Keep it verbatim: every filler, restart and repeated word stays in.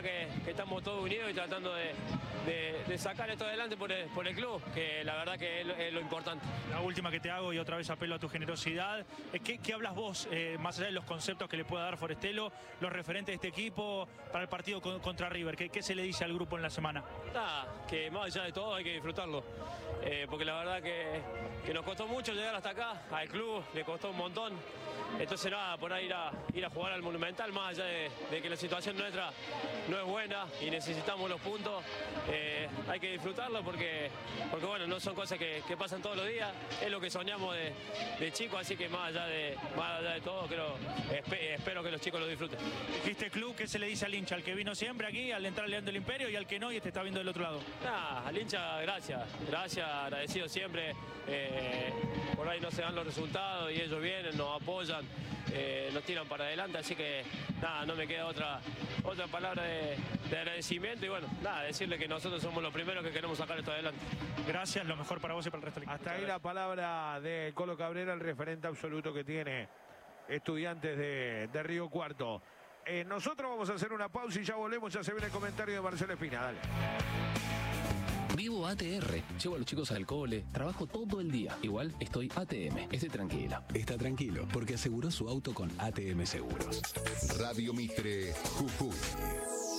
verdad que, que estamos todos unidos y tratando de, de, de sacar esto adelante por el, por el club, que la verdad que es lo, es lo importante. La última que te hago, y otra vez apelo a tu generosidad, ¿qué, qué hablas vos, eh, más allá de los conceptos que le pueda dar Forestelo, los referentes de este equipo para el partido con, contra River? ¿Qué, ¿Qué se le dice al grupo en la semana? Nada, que más allá de todo hay que disfrutarlo, eh, porque la verdad que, que nos costó mucho llegar hasta acá, al club le costó un montón. Entonces nada, por ahí ir a, ir a jugar al Monumental, más allá de, de que la situación nuestra no es buena y necesitamos los puntos, eh, hay que disfrutarlo porque, porque bueno, no son cosas que, que pasan todos los días, es lo que soñamos de, de chicos, así que más allá de, más allá de todo, creo, espe, espero que los chicos lo disfruten. Dijiste club, ¿qué se le dice al hincha? Al que vino siempre aquí, al entrar al León del Imperio, y al que no y te está viendo del otro lado. Nada, al hincha, gracias, gracias, agradecido siempre, eh, por ahí no se dan los resultados y ellos vienen, nos apoyan. Eh, nos tiran para adelante, así que nada, no me queda otra otra palabra de, de agradecimiento y bueno, nada, decirle que nosotros somos los primeros que queremos sacar esto adelante. Gracias, lo mejor para vos y para el resto del equipo. Hasta ahí la palabra de Colo Cabrera, el referente absoluto que tiene Estudiantes de, de Río Cuarto. Eh, nosotros vamos a hacer una pausa y ya volvemos, ya se viene el comentario de Marcelo Espina, dale. Vivo A T R, llevo a los chicos al cole, trabajo todo el día. Igual estoy A T M, esté tranquila. Está tranquilo, porque aseguró su auto con A T M Seguros. Radio Mitre, Jujuy.